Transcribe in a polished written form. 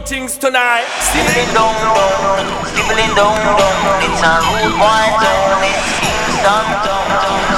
things tonight. Stibbling down, down, stibbling down, down. It's a rude boy town, it's Kingston town.